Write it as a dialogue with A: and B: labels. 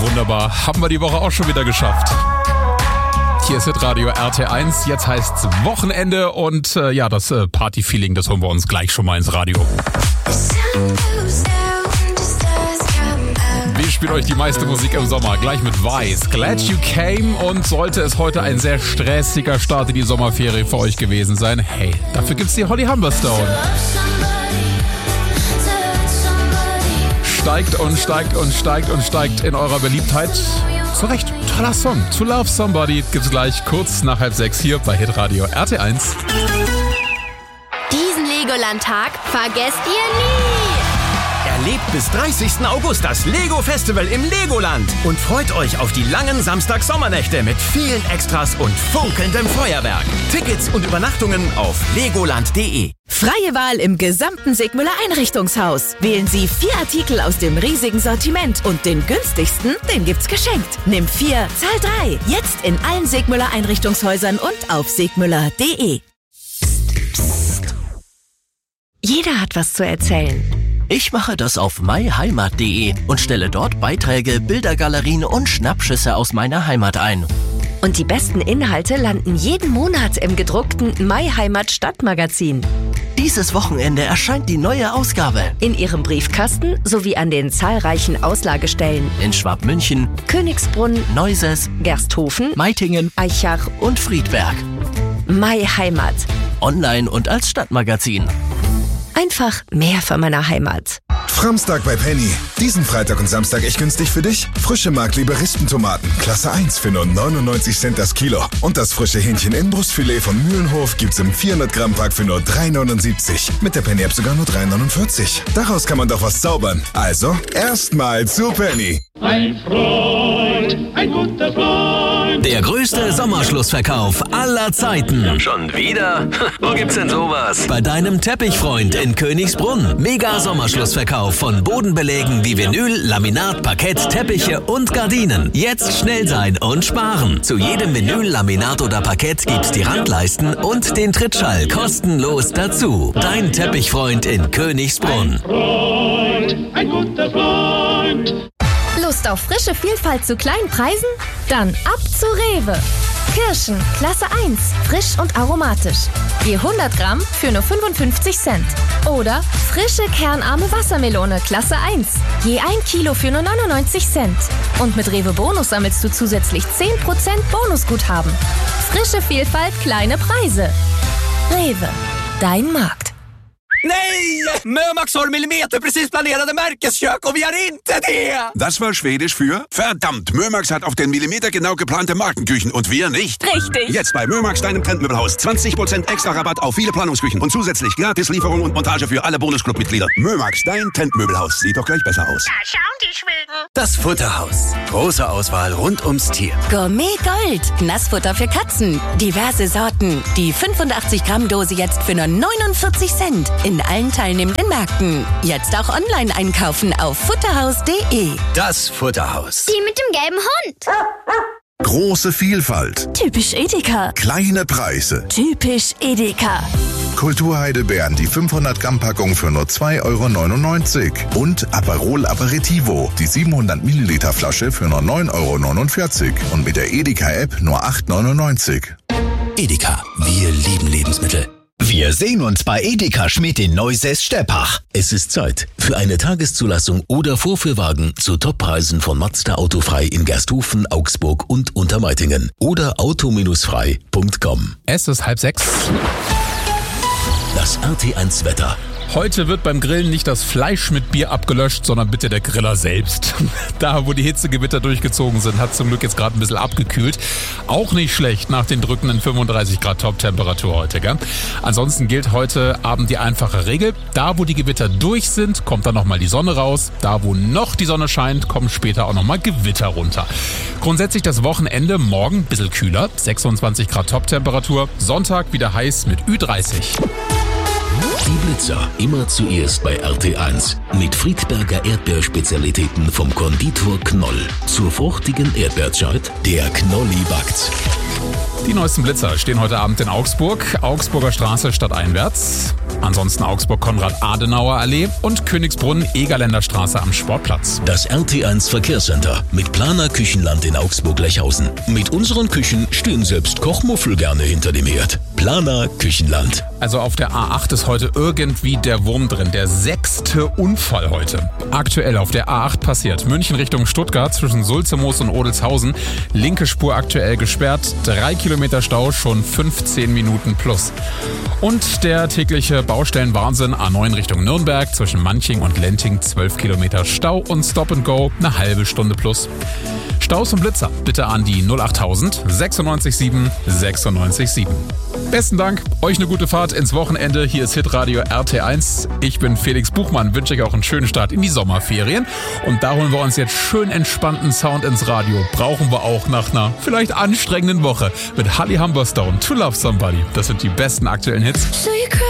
A: Wunderbar, haben wir die Woche auch schon wieder geschafft. Hier ist Hitradio RT1, jetzt heißt's Wochenende und das Party-Feeling, das holen wir uns gleich schon mal ins Radio. Wir spielen euch die meiste Musik im Sommer, gleich mit Vice. Glad You Came, und sollte es heute ein sehr stressiger Start in die Sommerferie für euch gewesen sein, hey, dafür gibt's die Holly Humberstone. Steigt und steigt und steigt und steigt in eurer Beliebtheit. Zu Recht, toller Song. To Love Somebody gibt's gleich kurz nach 5:30 hier bei Hitradio RT1.
B: Diesen Legoland-Tag vergesst ihr nie!
C: Erlebt bis 30. August das Lego-Festival im Legoland und freut euch auf die langen Samstag-Sommernächte mit vielen Extras und funkelndem Feuerwerk. Tickets und Übernachtungen auf legoland.de.
D: Freie Wahl im gesamten Sigmüller Einrichtungshaus. Wählen Sie 4 Artikel aus dem riesigen Sortiment und den günstigsten, den gibt's geschenkt. Nimm 4, zahl 3. Jetzt in allen Sigmüller Einrichtungshäusern und auf sigmüller.de. Jeder hat was zu erzählen.
E: Ich mache das auf myheimat.de und stelle dort Beiträge, Bildergalerien und Schnappschüsse aus meiner Heimat ein.
D: Und die besten Inhalte landen jeden Monat im gedruckten MyHeimat Stadtmagazin.
E: Dieses Wochenende erscheint die neue Ausgabe.
D: In Ihrem Briefkasten sowie an den zahlreichen Auslagestellen.
E: In Schwabmünchen,
D: Königsbrunn,
E: Neuses,
D: Gersthofen,
E: Meitingen,
D: Eichach
E: und Friedberg.
D: MyHeimat.
E: Online und als Stadtmagazin.
D: Einfach mehr von meiner Heimat.
F: Framstag bei Penny. Diesen Freitag und Samstag echt günstig für dich. Frische Mark-Liberistentomaten, Klasse 1 für nur 99 Cent das Kilo. Und das frische Hähnchen-Innenbrustfilet von Mühlenhof gibt's im 400-Gramm-Pack für nur 3,79. Mit der Penny-App sogar nur 3,49. Daraus kann man doch was zaubern. Also, erstmal zu Penny.
G: Ein Freund, ein guter Freund.
H: Der größte Sommerschlussverkauf aller Zeiten.
I: Schon wieder? Wo gibt's denn sowas?
H: Bei deinem Teppichfreund in Königsbrunn. Mega Sommerschlussverkauf von Bodenbelägen wie Vinyl, Laminat, Parkett, Teppiche und Gardinen. Jetzt schnell sein und sparen. Zu jedem Vinyl, Laminat oder Parkett gibt's die Randleisten und den Trittschall kostenlos dazu. Dein Teppichfreund in Königsbrunn.
G: Ein Freund, ein guter Freund.
B: Lust auf frische Vielfalt zu kleinen Preisen? Dann ab zu Rewe. Kirschen, Klasse 1, frisch und aromatisch. Je 100 Gramm für nur 55 Cent. Oder frische kernarme Wassermelone, Klasse 1. Je 1 Kilo für nur 99 Cent. Und mit Rewe Bonus sammelst du zusätzlich 10% Bonusguthaben. Frische Vielfalt, kleine Preise. Rewe, dein Markt.
C: Nej! Mömax har millimeterprecis planerade märkeskök och vi har inte det!
J: Das war Schwedisch für verdammt, Mömax hat auf den Millimeter genau geplante Markenküchen und wir nicht.
D: Richtig.
J: Jetzt bei Mömax, deinem Trendmöbelhaus. 20% extra Rabatt auf viele Planungsküchen und zusätzlich Gratislieferung und Montage für alle Bonusclub-Mitglieder. Mömax, dein Trendmöbelhaus. Sieht doch gleich besser aus.
B: Da schauen die Schweden.
C: Das Futterhaus. Große Auswahl rund ums Tier.
D: Gourmet Gold. Nassfutter für Katzen. Diverse Sorten. Die 85 Gramm Dose jetzt für nur 49 Cent. In allen teilnehmenden Märkten. Jetzt auch online einkaufen auf futterhaus.de.
C: Das Futterhaus.
B: Die mit dem gelben Hund.
F: Große Vielfalt.
D: Typisch Edeka.
F: Kleine Preise.
D: Typisch Edeka.
F: Kulturheidelbeeren, die 500-Gramm-Packung für nur 2,99 €. Und Aperol Aperitivo, die 700 Milliliter Flasche für nur 9,49 € und mit der Edeka-App nur 8,99 €.
H: Edeka, wir lieben Lebensmittel. Wir sehen uns bei Edeka Schmidt in Neusäß-Steppach. Es ist Zeit für eine Tageszulassung oder Vorführwagen zu Toppreisen von Mazda Autofrei in Gersthofen, Augsburg und Untermeitingen oder auto-frei.com.
A: Es ist 5:30.
H: Das RT1 Wetter.
A: Heute wird beim Grillen nicht das Fleisch mit Bier abgelöscht, sondern bitte der Griller selbst. Da, wo die Hitzegewitter durchgezogen sind, hat zum Glück jetzt gerade ein bisschen abgekühlt. Auch nicht schlecht nach den drückenden 35 Grad Top-Temperatur heute, gell? Ansonsten gilt heute Abend die einfache Regel. Da, wo die Gewitter durch sind, kommt dann nochmal die Sonne raus. Da, wo noch die Sonne scheint, kommen später auch nochmal Gewitter runter. Grundsätzlich das Wochenende morgen ein bisschen kühler, 26 Grad Top-Temperatur. Sonntag wieder heiß mit Ü30.
H: Die Blitzer immer zuerst bei RT1 mit Friedberger Erdbeerspezialitäten vom Konditor Knoll. Zur fruchtigen Erdbeerzeit, der Knolli backt's.
A: Die neuesten Blitzer stehen heute Abend in Augsburg, Augsburger Straße stadteinwärts. Ansonsten Augsburg-Konrad-Adenauer-Allee und Königsbrunn-Egerländer Straße am Sportplatz.
K: Das RT1 Verkehrscenter mit Planer Küchenland in Augsburg-Lechhausen. Mit unseren Küchen stehen selbst Kochmuffel gerne hinter dem Herd. Planer Küchenland.
A: Also auf der A8 ist heute irgendwie der Wurm drin. Der 6. Unfall heute. Aktuell auf der A8 passiert. München Richtung Stuttgart zwischen Sulzemoos und Odelshausen. Linke Spur aktuell gesperrt. 3 Kilometer Stau, schon 15 Minuten plus. Und der tägliche Baustellenwahnsinn A9 Richtung Nürnberg zwischen Manching und Lenting 12 Kilometer Stau und Stop and Go eine halbe Stunde plus. Staus und Blitzer bitte an die 08000 967 967. Besten Dank, euch eine gute Fahrt ins Wochenende. Hier ist Hitradio RT1. Ich bin Felix Buchmann, wünsche euch auch einen schönen Start in die Sommerferien. Und da holen wir uns jetzt schön entspannten Sound ins Radio. Brauchen wir auch nach einer vielleicht anstrengenden Woche mit Holly Humberstone, To Love Somebody. Das sind die besten aktuellen Hits.